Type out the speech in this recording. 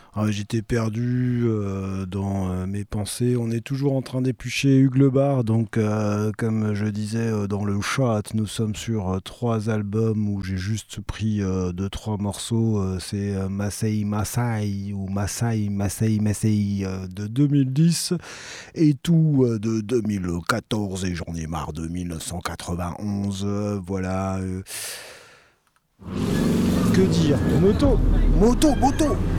J'étais perdu dans mes pensées. On est toujours en train d'éplucher Hugues Le Bar. Donc, comme je disais dans le chat, nous sommes sur trois albums où j'ai juste pris deux, trois morceaux. C'est Masai Masai ou Masai Masai Masai de 2010 et tout de 2014. Et j'en ai marre de 1991. Voilà. Que dire? Moto, moto, moto.